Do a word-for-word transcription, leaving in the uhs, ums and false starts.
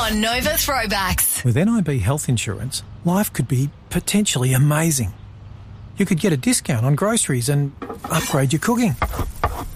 on Nova Throwbacks. With N I B health insurance, life could be potentially amazing. You could get a discount on groceries and upgrade your cooking.